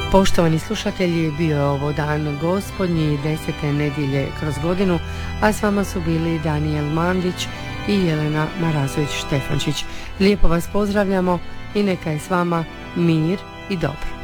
Poštovani slušatelji, bio je ovo dan gospodnji 10. nedjelje kroz godinu, a s vama su bili Danijel Mandić i Jelena Marazović Štefančić. Lijepo vas pozdravljamo i neka je s vama mir i dobro.